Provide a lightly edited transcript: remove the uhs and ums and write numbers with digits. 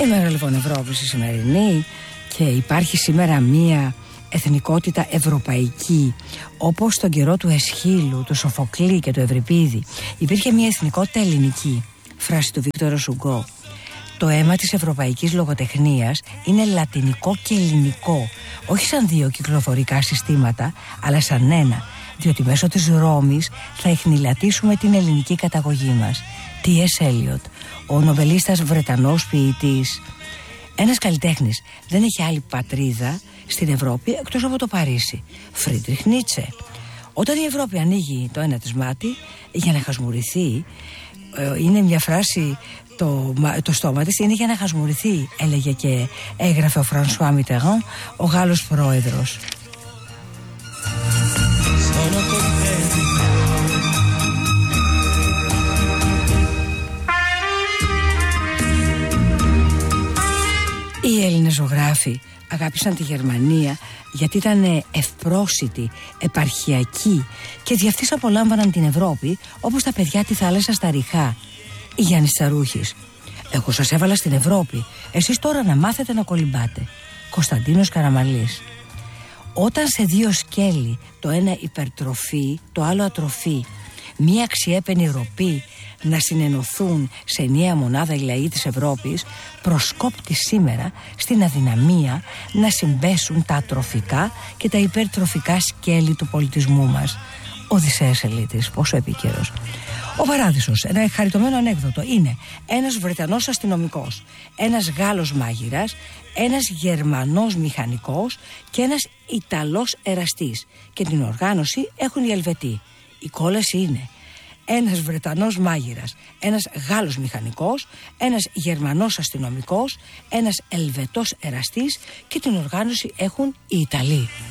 Σήμερα λοιπόν Ευρώπη στη σημερινή, και υπάρχει σήμερα μία εθνικότητα ευρωπαϊκή, όπως στον καιρό του Εσχύλου, του Σοφοκλή και του Ευρυπίδη υπήρχε μία εθνικότητα ελληνική. Φράση του Βίκτορα Σουγκό. Το αίμα της ευρωπαϊκής λογοτεχνίας είναι λατινικό και ελληνικό, όχι σαν δύο κυκλοφορικά συστήματα, αλλά σαν ένα, διότι μέσω της Ρώμης θα εχνηλατήσουμε την ελληνική καταγωγή μας. T.S. Eliot, ο νομπελίστας Βρετανός ποιητής. Ένας καλλιτέχνης δεν έχει άλλη πατρίδα στην Ευρώπη εκτός από το Παρίσι. Φρίντριχ Νίτσε. Όταν η Ευρώπη ανοίγει το ένα της μάτι για να χασμουρηθεί, είναι μια φράση, το στόμα της είναι για να χασμουρηθεί, έλεγε και έγραφε ο Φρανσουά Μιτεράν, ο Γάλλος πρόεδρος. Οι Έλληνες ζωγράφοι αγάπησαν τη Γερμανία γιατί ήταν ευπρόσιτη, επαρχιακή, και δι' αυτής απολάμβαναν την Ευρώπη όπως τα παιδιά τη θάλασσα στα ριχά. Η Γιάννης Τσαρούχης. Εγώ σας έβαλα στην Ευρώπη, εσείς τώρα να μάθετε να κολυμπάτε. Κωνσταντίνος Καραμαλής. Όταν σε δύο σκέλη, το ένα υπερτροφή, το άλλο ατροφή, μία αξιέπαινη ροπή, να συνενωθούν σε ενιαία μονάδα οι λαοί της Ευρώπης, προσκόπτει σήμερα στην αδυναμία να συμπέσουν τα ατροφικά και τα υπερτροφικά σκέλη του πολιτισμού μας. Οδυσσέας Ελίτης, πόσο επίκαιρος. Ο Παράδεισος, ένα χαριτωμένο ανέκδοτο, είναι ένας Βρετανός αστυνομικός, ένας Γάλλος μάγειρας, ένας Γερμανός μηχανικός και ένας Ιταλός εραστής, και την οργάνωση έχουν οι Ελβετοί. Η κόλαση είναι ένας Βρετανός μάγειρας, ένας Γάλλος μηχανικός, ένας Γερμανός αστυνομικός, ένας Ελβετός εραστής, και την οργάνωση έχουν οι Ιταλοί.